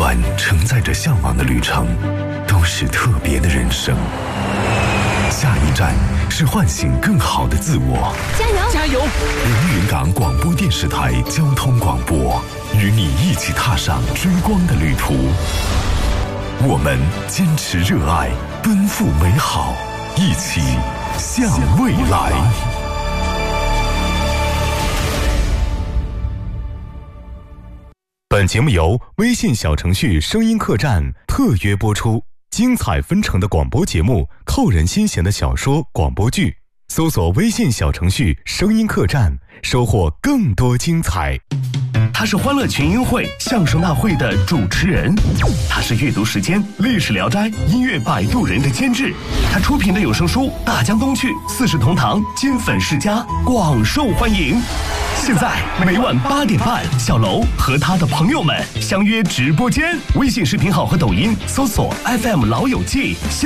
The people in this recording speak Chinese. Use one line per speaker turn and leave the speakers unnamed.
段承载着向往的旅程，都是特别的人生。下一站是唤醒更好的自我。
加油！
加油！
连云港广播电视台交通广播，与你一起踏上追光的旅途。我们坚持热爱，奔赴美好，一起向未来。
本节目由微信小程序声音客栈特约播出，精彩纷呈的广播节目，扣人心弦的小说、广播剧，搜索微信小程序声音客栈，收获更多精彩。
他是欢乐群英会相声大会的主持人，他是阅读时间历史聊斋音乐摆渡人的监制，他出品的有声书《大江东去》四世同堂金粉世家广受欢迎。现在每晚8点半，小楼和他的朋友们相约直播间，微信视频号和抖音搜索 FM 老友记。